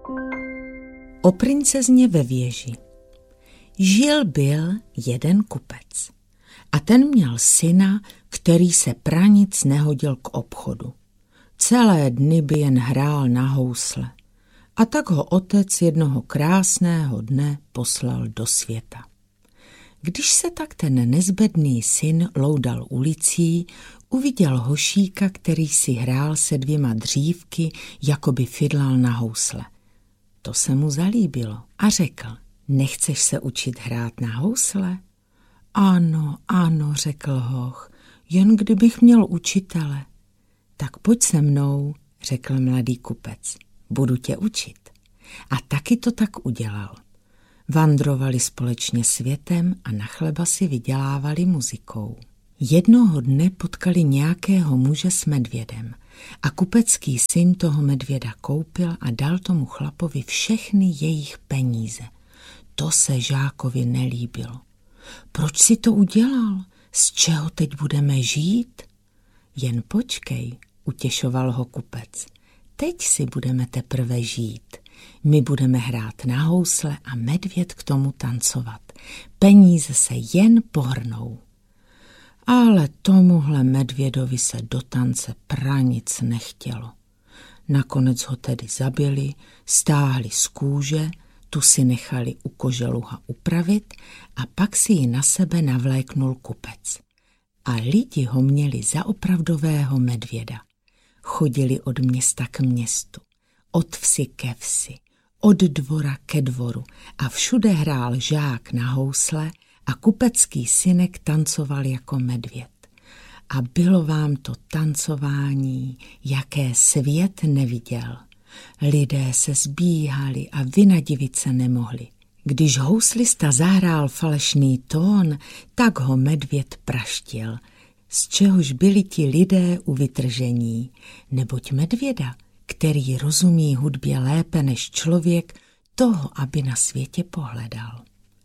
O princezně ve věži. Žil byl jeden kupec a ten měl syna, který se pranic nehodil k obchodu. Celé dny by jen hrál na housle. A tak ho otec jednoho krásného dne poslal do světa. Když se tak ten nezbedný syn loudal ulicí, uviděl hošíka, který si hrál se 2 dřívky, jako by fidlal na housle. To se mu zalíbilo a řekl: nechceš se učit hrát na housle? Ano, ano, řekl hoch, jen kdybych měl učitele. Tak pojď se mnou, řekl mladý kupec, budu tě učit. A taky to tak udělal. Vandrovali společně světem a na chleba si vydělávali muzikou. Jednoho dne potkali nějakého muže s medvědem a kupecký syn toho medvěda koupil a dal tomu chlapovi všechny jejich peníze. To se žákovi nelíbilo. Proč si to udělal? Z čeho teď budeme žít? Jen počkej, utěšoval ho kupec. Teď si budeme teprve žít. My budeme hrát na housle a medvěd k tomu tancovat. Peníze se jen pohrnou. Ale tomuhle medvědovi se do tance pranic nechtělo. Nakonec ho tedy zabili, stáhli z kůže, tu si nechali u koželuha upravit a pak si ji na sebe navléknul kupec. A lidi ho měli za opravdového medvěda. Chodili od města k městu, od vsi ke vsi, od dvora ke dvoru a všude hrál žák na housle a kupecký synek tancoval jako medvěd. A bylo vám to tancování, jaké svět neviděl. Lidé se zbíhali a vynadivit se nemohli. Když houslista zahrál falešný tón, tak ho medvěd praštil, z čehož byli ti lidé u vytržení, neboť medvěda, který rozumí hudbě lépe než člověk, toho, aby na světě pohledal.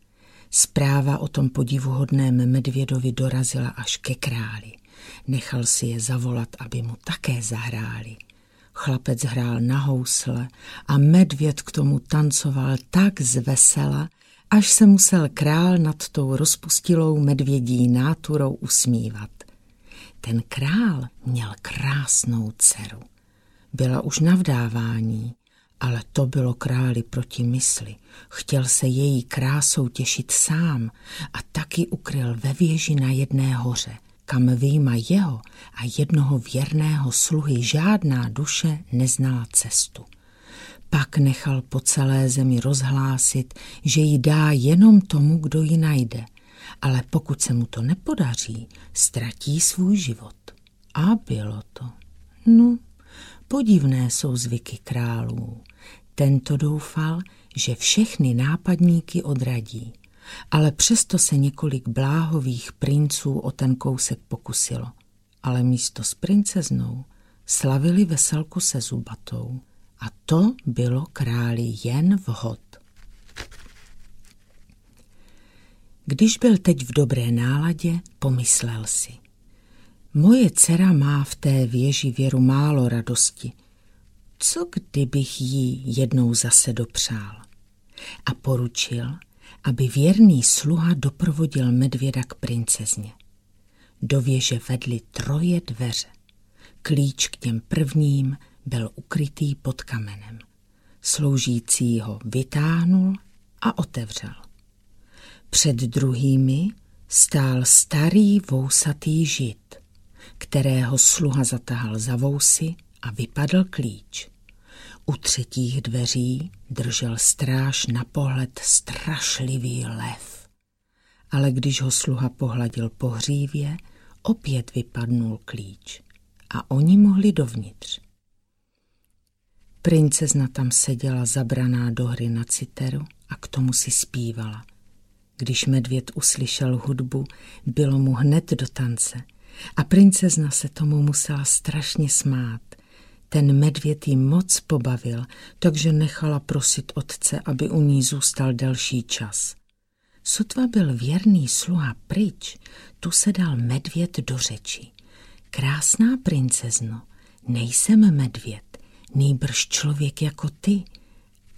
Zpráva o tom podivuhodném medvědovi dorazila až ke králi. Nechal si je zavolat, aby mu také zahráli. Chlapec hrál na housle a medvěd k tomu tancoval tak zvesela, až se musel král nad tou rozpustilou medvědí náturou usmívat. Ten král měl krásnou dceru. Byla už na vdávání, ale to bylo králi proti mysli. Chtěl se její krásou těšit sám a taky ukryl ve věži na jedné hoře, kam vyjma jeho a jednoho věrného sluhy žádná duše neznala cestu. Pak nechal po celé zemi rozhlásit, že ji dá jenom tomu, kdo ji najde, ale pokud se mu to nepodaří, ztratí svůj život. A bylo to. No, podivné jsou zvyky králů. Tento doufal, že všechny nápadníky odradí, ale přesto se několik bláhových princů o ten kousek pokusilo. Ale místo s princeznou slavili veselku se zubatou. A to bylo králi jen vhod. Když byl teď v dobré náladě, pomyslel si: moje dcera má v té věži věru málo radosti. Co kdybych jí jednou zase dopřál? A poručil, aby věrný sluha doprovodil medvěda k princezně. Do věže vedly 3 dveře. Klíč k těm prvním byl ukrytý pod kamenem. Sloužící ho vytáhnul a otevřel. Před druhými stál starý vousatý žid, kterého sluha zatahal za vousy a vypadl klíč. U 3 dveří držel stráž na pohled strašlivý lev. Ale když ho sluha pohladil po hřívě, opět vypadnul klíč a oni mohli dovnitř. Princezna tam seděla zabraná do hry na citeru a k tomu si zpívala. Když medvěd uslyšel hudbu, bylo mu hned do tance a princezna se tomu musela strašně smát. Ten medvěd jí moc pobavil, takže nechala prosit otce, aby u ní zůstal delší čas. Sotva byl věrný sluha pryč, tu se dal medvěd do řeči. Krásná princezno, nejsem medvěd, nýbrž člověk jako ty.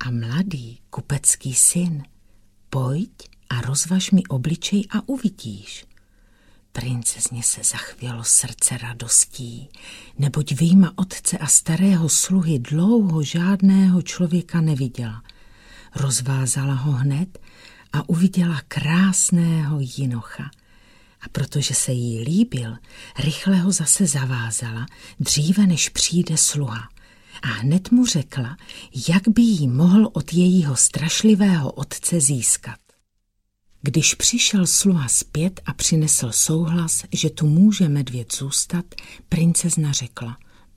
A mladý kupecký syn, pojď a rozvaž mi obličej a uvidíš. Princezně se zachvělo srdce radostí, neboť vyjma otce a starého sluhy dlouho žádného člověka neviděla. Rozvázala ho hned a uviděla krásného jinocha. A protože se jí líbil, rychle ho zase zavázala, dříve než přijde sluha. A hned mu řekla, jak by jí mohl od jejího strašlivého otce získat. Když přišel sluha zpět a přinesl souhlas, že tu může medvěd zůstat, princezna řekla,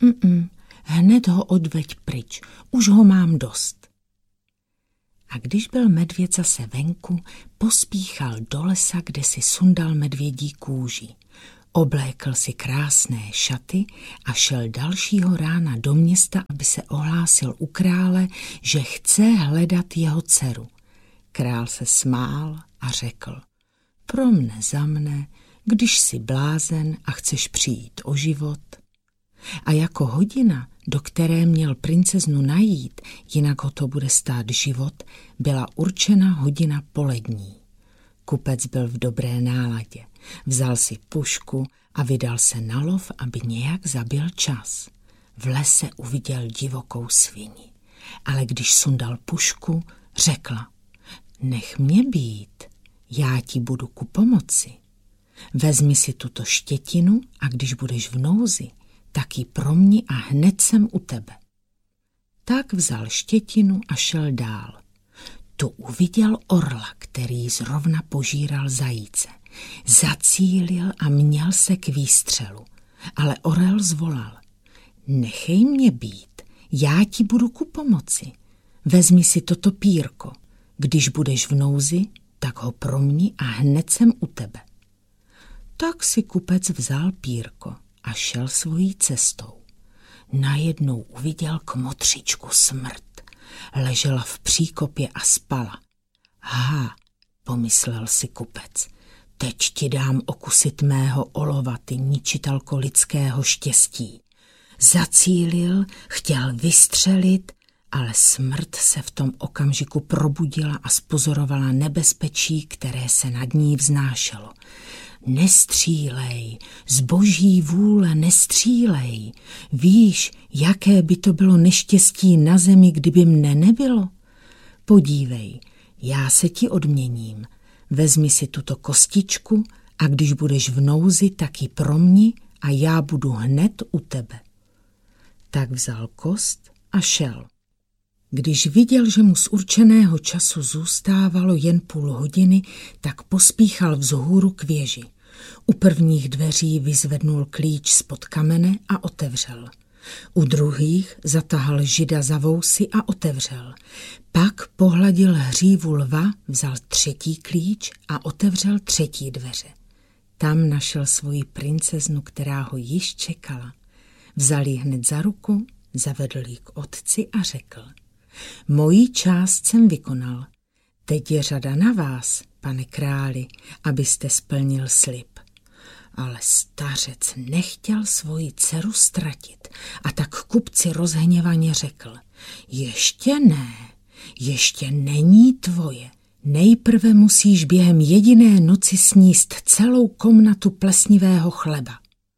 hned ho odveď pryč, už ho mám dost. A když byl medvěd zase venku, pospíchal do lesa, kde si sundal medvědí kůži. Oblékl si krásné šaty a šel dalšího rána do města, aby se ohlásil u krále, že chce hledat jeho dceru. Král se smál a řekl, pro mne za mne, když jsi blázen a chceš přijít o život. A jako hodina, do které měl princeznu najít, jinak ho to bude stát život, byla určena hodina polední. Kupec byl v dobré náladě, vzal si pušku a vydal se na lov, aby nějak zabil čas. V lese uviděl divokou svini, ale když sundal pušku, řekla, nech mě být, já ti budu ku pomoci. Vezmi si tuto štětinu a když budeš v nouzi, tak ji proměň a hned jsem u tebe. Tak vzal štětinu a šel dál. Tu uviděl orla, který zrovna požíral zajíce. Zacílil a měl se k výstřelu, ale orel zvolal, nechej mě být, já ti budu ku pomoci. Vezmi si toto pírko, když budeš v nouzi, tak ho proměň a hned jsem u tebe. Tak si kupec vzal pírko a šel svojí cestou. Najednou uviděl kmotřičku smrt. Ležela v příkopě a spala. Pomyslel si kupec, teď ti dám okusit mého olova, ty ničitelko lidského štěstí. Zacílil, chtěl vystřelit, ale smrt se v tom okamžiku probudila a spozorovala nebezpečí, které se nad ní vznášelo. Nestřílej, z boží vůle nestřílej. Víš, jaké by to bylo neštěstí na zemi, kdyby mne nebylo? Podívej, já se ti odměním. Vezmi si tuto kostičku a když budeš v nouzi, tak ji proměň a já budu hned u tebe. Tak vzal kost a šel. Když viděl, že mu z určeného času zůstávalo jen půl hodiny, tak pospíchal vzhůru k věži. U prvních dveří vyzvednul klíč spod kamene a otevřel. U druhých zatahal žida za vousy a otevřel. Pak pohladil hřívu lva, vzal třetí klíč a otevřel třetí dveře. Tam našel svoji princeznu, která ho již čekala. Vzal ji hned za ruku, zavedl ji k otci a řekl, mojí část jsem vykonal. Teď je řada na vás, pane králi, abyste splnil slib. Ale stařec nechtěl svoji dceru ztratit a tak kupci rozhněvaně řekl, ještě ne, ještě není tvoje. Nejprve musíš během jediné noci sníst celou komnatu plesnivého chleba.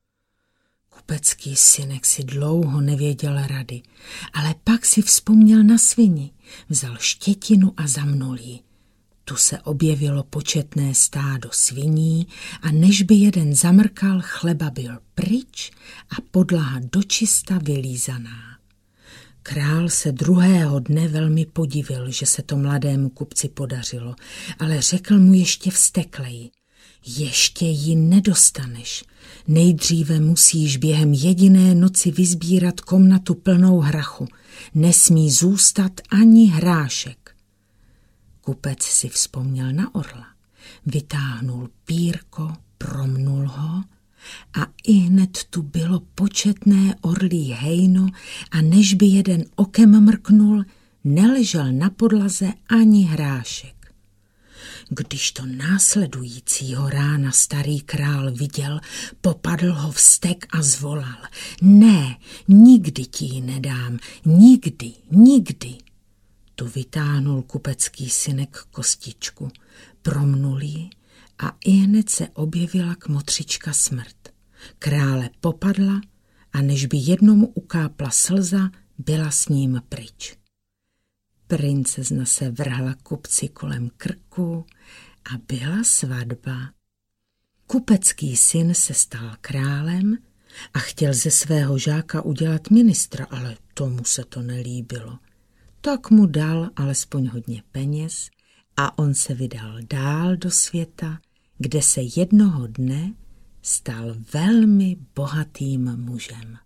Kupecký synek si dlouho nevěděl rady, ale pak si vzpomněl na svini, vzal štětinu a zamnul ji. Tu se objevilo početné stádo sviní a než by jeden zamrkal, chleba byl pryč a podlaha dočista vylízaná. Král se druhého dne velmi podivil, že se to mladému kupci podařilo, ale řekl mu ještě vztekleji, ještě ji nedostaneš. Nejdříve musíš během jediné noci vysbírat komnatu plnou hrachu. Nesmí zůstat ani hrášek. Kupec si vzpomněl na orla. Vytáhnul pírko, promnul ho a ihned tu bylo početné orlí hejno a než by jeden okem mrknul, neležel na podlaze ani hrášek. Když to následujícího rána starý král viděl, popadl ho vztek a zvolal, ne, nikdy ti ji nedám, nikdy, nikdy. Tu vytáhnul kupecký synek kostičku, promnul ji a ihned se objevila kmotřička Smrt. Krále popadla a než by jednomu ukápla slza, byla s ním pryč. Princezna se vrhla kupci kolem krku a byla svatba. Kupecký syn se stal králem a chtěl ze svého žáka udělat ministra, ale tomu se to nelíbilo. Tak mu dal alespoň hodně peněz a on se vydal dál do světa, kde se jednoho dne stal velmi bohatým mužem.